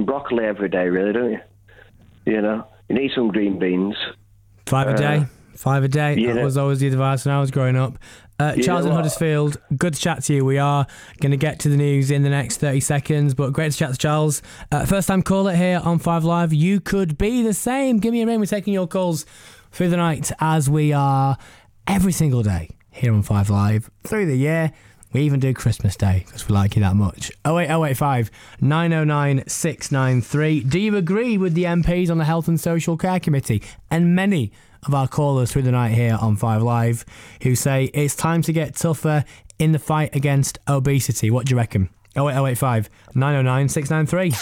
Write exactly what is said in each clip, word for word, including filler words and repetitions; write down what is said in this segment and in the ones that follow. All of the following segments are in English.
some broccoli every day, really, don't you? You know, you need some green beans. Five a day. Uh, Five a day. That know. was always the advice when I was growing up. Uh, Charles in Huddersfield, good to chat to you. We are going to get to the news in the next thirty seconds, but great to chat to Charles. Uh, first time caller here on Five Live. You could be the same. Give me a ring. We're taking your calls through the night, as we are every single day here on Five Live through the year. We even do Christmas Day because we like you that much. oh eight oh eight five, nine oh nine, six nine three. Do you agree with the M Ps on the Health and Social Care Committee and many of our callers through the night here on Five Live who say it's time to get tougher in the fight against obesity? What do you reckon? oh eight oh eight five, nine oh nine, six nine three.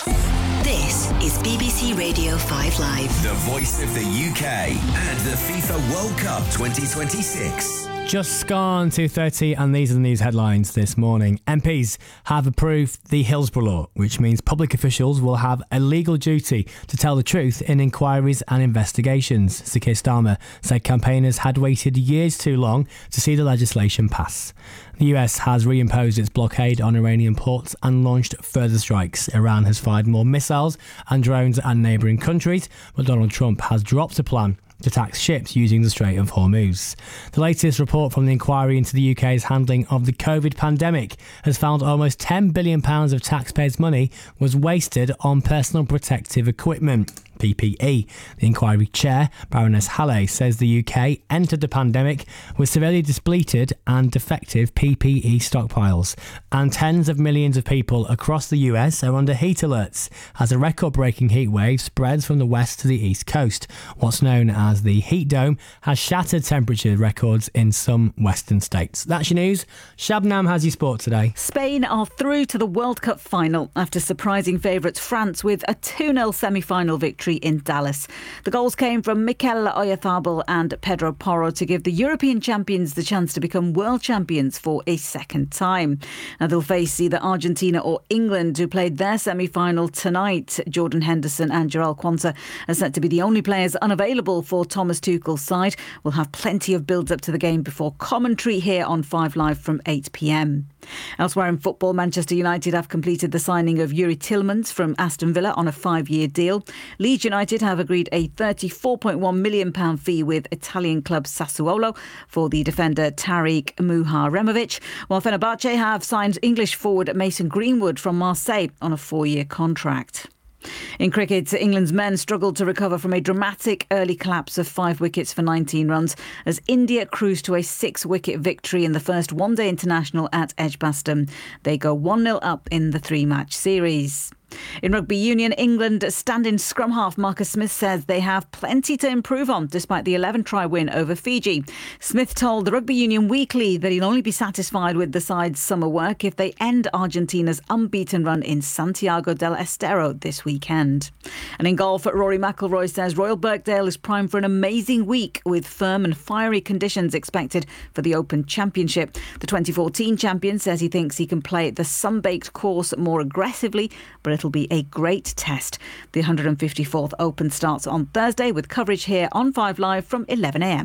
This is B B C Radio Five Live. The voice of the U K and the FIFA World Cup twenty twenty-six. Just gone two thirty, and these are the news headlines this morning. M Ps have approved the Hillsborough Law, which means public officials will have a legal duty to tell the truth in inquiries and investigations. Sir Keir Starmer said campaigners had waited years too long to see the legislation pass. The U S has reimposed its blockade on Iranian ports and launched further strikes. Iran has fired more missiles and drones at neighbouring countries, but Donald Trump has dropped a plan to tax ships using the Strait of Hormuz. The latest report from the inquiry into the U K's handling of the COVID pandemic has found almost ten billion pounds of taxpayers' money was wasted on personal protective equipment, P P E. The inquiry chair, Baroness Halley, says the U K entered the pandemic with severely depleted and defective P P E stockpiles, and tens of millions of people across the U S are under heat alerts as a record-breaking heat wave spreads from the west to the east coast. What's known as the heat dome has shattered temperature records in some western states. That's your news. Shabnam has your sport today. Spain are through to the World Cup final after surprising favourites France with a two nil semi-final victory in Dallas. The goals came from Mikel Oyarzabal and Pedro Porro to give the European champions the chance to become world champions for a second time. Now they'll face either Argentina or England, who played their semi-final tonight. Jordan Henderson and Jarell Quansah are set to be the only players unavailable for Thomas Tuchel's side. We'll have plenty of build-up to the game before commentary here on Five Live from eight p.m. Elsewhere in football, Manchester United have completed the signing of Yuri Tillmans from Aston Villa on a five-year deal. Leeds United have agreed a thirty-four point one million pounds fee with Italian club Sassuolo for the defender Tariq Muharemovic, while Fenerbahce have signed English forward Mason Greenwood from Marseille on a four-year contract. In cricket, England's men struggled to recover from a dramatic early collapse of five wickets for nineteen runs as India cruised to a six-wicket victory in the first one-day international at Edgbaston. They go one nil up in the three-match series. In rugby union, England stand-in scrum half Marcus Smith says they have plenty to improve on despite the eleven-try win over Fiji. Smith told the Rugby Union Weekly that he'll only be satisfied with the side's summer work if they end Argentina's unbeaten run in Santiago del Estero this weekend. And in golf, Rory McIlroy says Royal Birkdale is primed for an amazing week with firm and fiery conditions expected for the Open Championship. The twenty fourteen champion says he thinks he can play the sun-baked course more aggressively, but it'll be a great test. The one hundred fifty-fourth Open starts on Thursday with coverage here on Five Live from eleven a.m.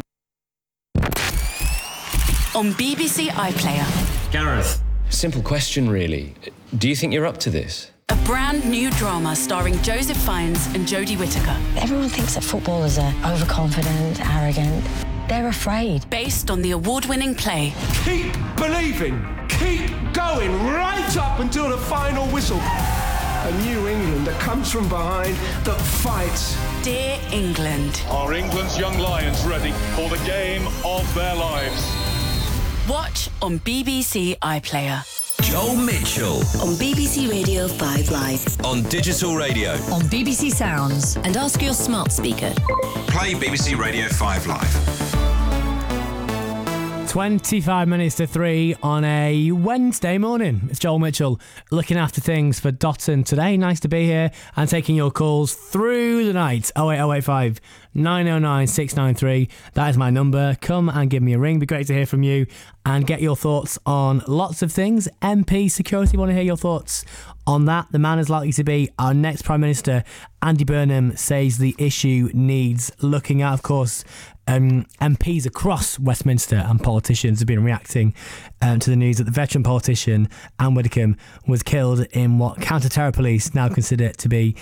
On B B C iPlayer. Gareth. Simple question, really. Do you think you're up to this? A brand new drama starring Joseph Fiennes and Jodie Whittaker. Everyone thinks that footballers are overconfident, arrogant. They're afraid. Based on the award-winning play. Keep believing. Keep going right up until the final whistle. A New England that comes from behind, that fights. Dear England. Are England's young lions ready for the game of their lives? Watch on B B C iPlayer. Joel Mitchell. On B B C Radio five Live. On digital radio. On B B C Sounds. And ask your smart speaker. Play B B C Radio five Live. twenty-five minutes to three on a Wednesday morning. It's Joel Mitchell looking after things for Dotton today. Nice to be here and taking your calls through the night. oh eight oh eight five, nine oh nine, six nine three. That is my number. Come and give me a ring. Be great to hear from you and get your thoughts on lots of things. M P security, want to hear your thoughts on that. The man is likely to be our next Prime Minister. Andy Burnham says the issue needs looking at. Of course, Um, M Ps across Westminster and politicians have been reacting um, to the news that the veteran politician Anne Widdecombe was killed in what counter-terror police now consider to be